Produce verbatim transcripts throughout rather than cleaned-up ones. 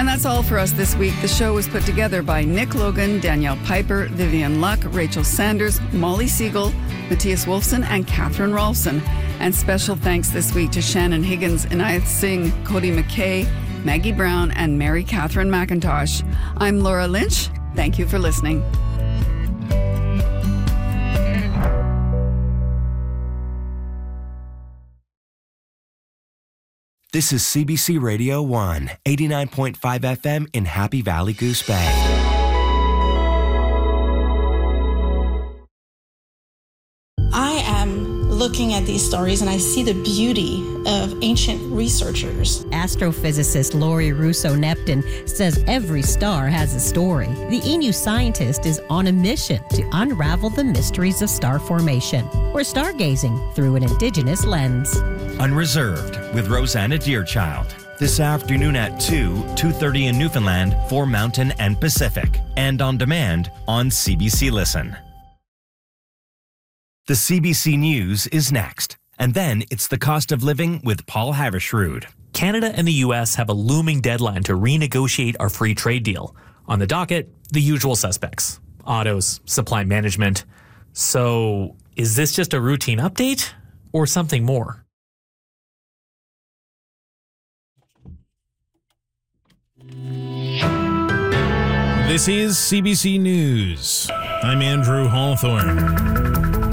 that's all for us this week. The show was put together by Nick Logan, Danielle Piper, Vivian Luck, Rachel Sanders, Molly Siegel, Matthias Wolfson, and Catherine Rolfson. And special thanks this week to Shannon Higgins, Inayath Singh, Cody McKay, Maggie Brown, and Mary Catherine McIntosh. I'm Laura Lynch. Thank you for listening. This is C B C Radio one, eighty-nine point five F M in Happy Valley, Goose Bay. I am looking at these stories and I see the beauty of ancient researchers. Astrophysicist Laurie Russo-Neptune says every star has a story. The E N U scientist is on a mission to unravel the mysteries of star formation. We're stargazing through an Indigenous lens. Unreserved with Rosanna Deerchild. This afternoon at two, two thirty in Newfoundland for Mountain and Pacific. And on demand on C B C Listen. The C B C News is next. And then it's the cost of living with Paul Havershrud. Canada and the U S have a looming deadline to renegotiate our free trade deal. On the docket, the usual suspects. Autos, supply management. So, is this just a routine update or something more? This is C B C News. I'm Andrew Hawthorne.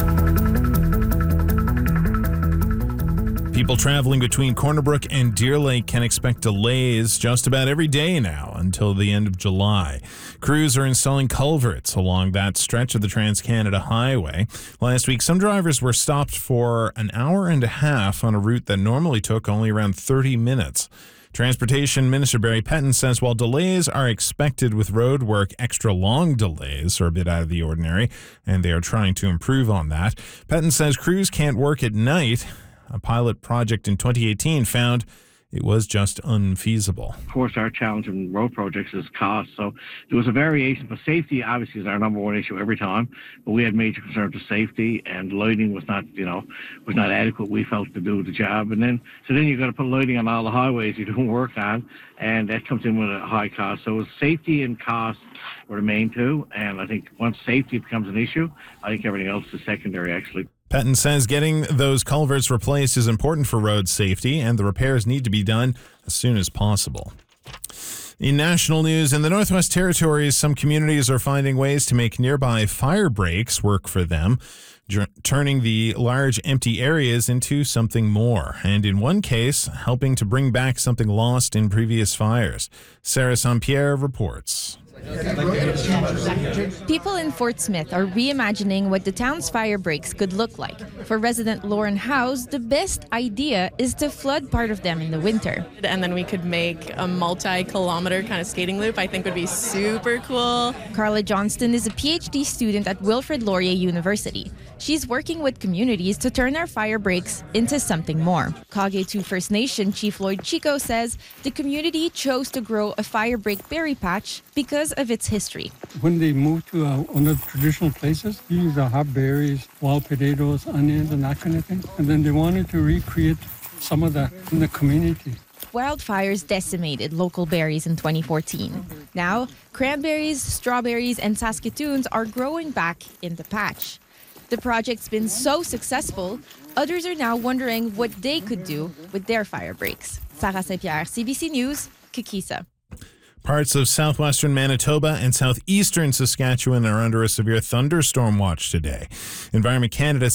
People traveling between Corner Brook and Deer Lake can expect delays just about every day now until the end of July. Crews are installing culverts along that stretch of the Trans-Canada Highway. Last week, some drivers were stopped for an hour and a half on a route that normally took only around thirty minutes. Transportation Minister Barry Petton says while delays are expected with road work, extra long delays are a bit out of the ordinary, and they are trying to improve on that. Petton says crews can't work at night. A pilot project in twenty eighteen found it was just unfeasible. Of course, our challenge in road projects is cost. So there was a variation, but safety obviously is our number one issue every time. But we had major concerns with safety, and lighting was not, you know, was not adequate. We felt to do the job, and then so then you've got to put lighting on all the highways you're doing work on, and that comes in with a high cost. So safety and cost were the main two, and I think once safety becomes an issue, I think everything else is secondary actually. Petton says getting those culverts replaced is important for road safety, and the repairs need to be done as soon as possible. In national news, in the Northwest Territories, some communities are finding ways to make nearby fire breaks work for them, j- turning the large empty areas into something more, and in one case, helping to bring back something lost in previous fires. Sarah Saint-Pierre reports. People in Fort Smith are reimagining what the town's fire breaks could look like. For resident Lauren House, the best idea is to flood part of them in the winter. And then we could make a multi-kilometer kind of skating loop. I think would be super cool. Carla Johnston is a P H D student at Wilfrid Laurier University. She's working with communities to turn our fire breaks into something more. Kagetu First Nation Chief Lloyd Chico says the community chose to grow a fire break berry patch because of its history. When they moved to uh, one of the traditional places, they used to have berries, wild potatoes, onions, and that kind of thing. And then they wanted to recreate some of that in the community. Wildfires decimated local berries in twenty fourteen. Now, cranberries, strawberries, and Saskatoons are growing back in the patch. The project's been so successful, others are now wondering what they could do with their fire breaks. Sarah Saint-Pierre, C B C News, Kikisa. Parts of southwestern Manitoba and southeastern Saskatchewan are under a severe thunderstorm watch today. Environment Canada